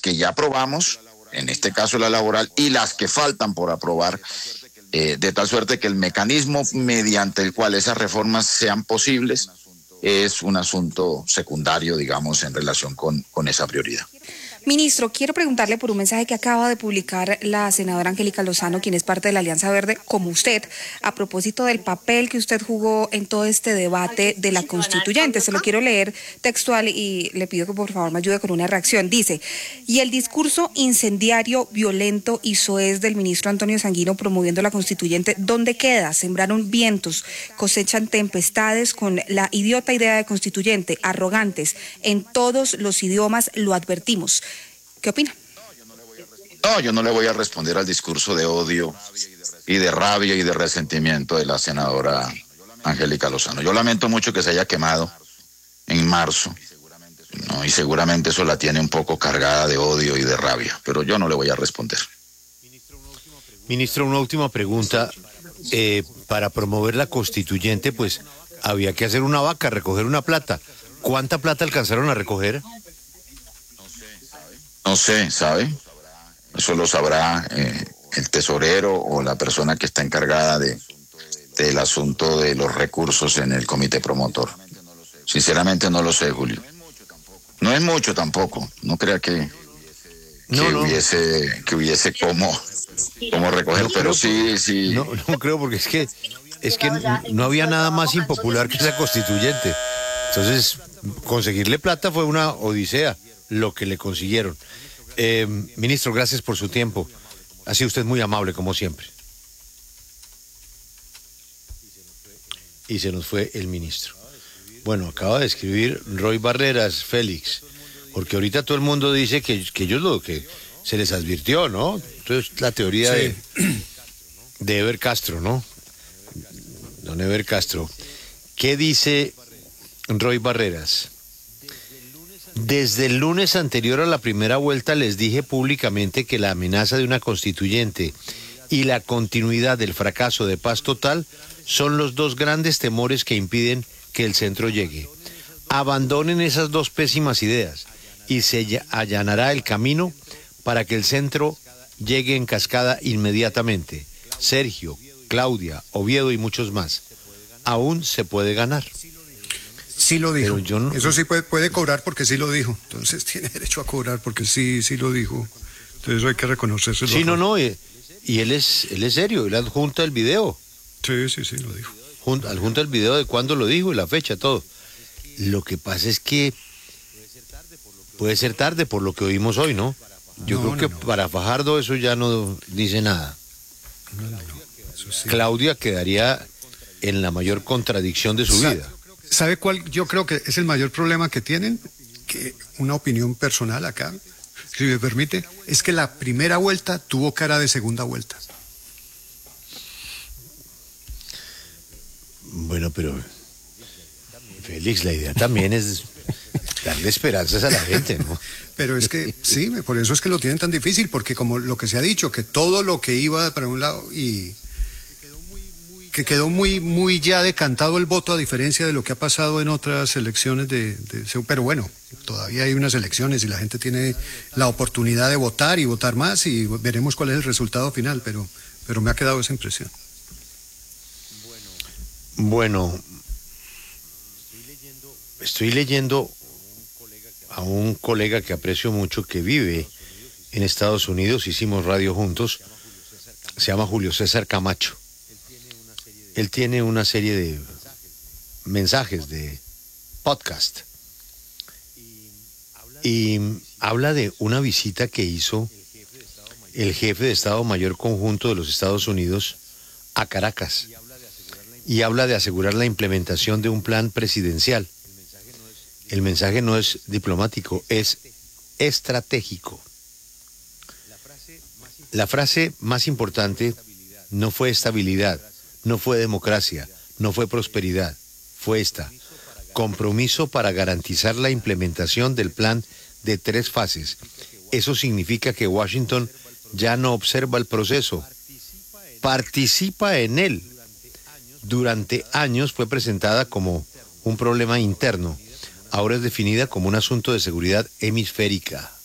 que ya aprobamos, en este caso la laboral, y las que faltan por aprobar, de tal suerte que el mecanismo mediante el cual esas reformas sean posibles es un asunto secundario, digamos, en relación con esa prioridad. Ministro, quiero preguntarle por un mensaje que acaba de publicar la senadora Angélica Lozano, quien es parte de la Alianza Verde, como usted, a propósito del papel que usted jugó en todo este debate de la constituyente. Se lo quiero leer textual y le pido que por favor me ayude con una reacción. Dice: y el discurso incendiario, violento y soez del ministro Antonio Sanguino promoviendo la constituyente, ¿dónde queda? Sembraron vientos, cosechan tempestades con la idiota idea de constituyente, arrogantes, en todos los idiomas lo advertimos. ¿Qué opina? No, yo no le voy a responder al discurso de odio y de rabia y de resentimiento de la senadora Angélica Lozano. Yo lamento mucho que se haya quemado en marzo, ¿no? Y seguramente eso la tiene un poco cargada de odio y de rabia, pero yo no le voy a responder. Ministro, una última pregunta. Para promover la constituyente, pues había que hacer una vaca, recoger una plata. ¿Cuánta plata alcanzaron a recoger? No sé, ¿sabe? Eso lo sabrá el tesorero o la persona que está encargada del asunto de los recursos en el comité promotor. Sinceramente no lo sé, Julio. No es mucho tampoco. No crea que hubiese cómo recoger, pero sí. No creo, porque es que no había nada más impopular que esa constituyente. Entonces, conseguirle plata fue una odisea, lo que le consiguieron. Ministro, gracias por su tiempo. Ha sido usted muy amable, como siempre. Y se nos fue el ministro. Bueno, acaba de escribir Roy Barreras, Félix, porque ahorita todo el mundo dice que ellos que se les advirtió, ¿no? Entonces, la teoría de Eber Castro, ¿no? Don Eber Castro. ¿Qué dice Roy Barreras? Desde el lunes anterior a la primera vuelta les dije públicamente que la amenaza de una constituyente y la continuidad del fracaso de paz total son los dos grandes temores que impiden que el centro llegue. Abandonen esas dos pésimas ideas y se allanará el camino para que el centro llegue en cascada inmediatamente. Sergio, Claudia, Oviedo y muchos más. Aún se puede ganar. Sí lo dijo. Eso sí puede cobrar porque sí lo dijo. Entonces tiene derecho a cobrar porque sí lo dijo. Entonces eso hay que reconocerse. Sí, y él es serio, él adjunta el video. Sí, lo dijo. Adjunta el video de cuándo lo dijo y la fecha, todo. Lo que pasa es que puede ser tarde por lo que oímos hoy, ¿no? Yo creo que para Fajardo eso ya no dice nada. Eso sí. Claudia quedaría en la mayor contradicción de su vida. ¿Sabe cuál yo creo que es el mayor problema que tienen? Que una opinión personal acá, si me permite, es que la primera vuelta tuvo cara de segunda vuelta. Bueno, pero Félix, la idea también es darle esperanzas a la gente, ¿no? Pero es que sí, por eso es que lo tienen tan difícil, porque como lo que se ha dicho, que todo lo que iba para un lado y que quedó muy ya decantado el voto, a diferencia de lo que ha pasado en otras elecciones pero bueno, todavía hay unas elecciones y la gente tiene la oportunidad de votar y votar más y veremos cuál es el resultado final, pero me ha quedado esa impresión. Bueno, estoy leyendo a un colega que aprecio mucho que vive en Estados Unidos, hicimos radio juntos, se llama Julio César Camacho. Él tiene una serie de mensajes de podcast y habla de una visita que hizo el jefe de Estado Mayor Conjunto de los Estados Unidos a Caracas y habla de asegurar la implementación de un plan presidencial. El mensaje no es diplomático, es estratégico. La frase más importante no fue estabilidad, no fue democracia, no fue prosperidad, fue esta: compromiso para garantizar la implementación del plan de 3 fases. Eso significa que Washington ya no observa el proceso, participa en él. Durante años fue presentada como un problema interno, ahora es definida como un asunto de seguridad hemisférica.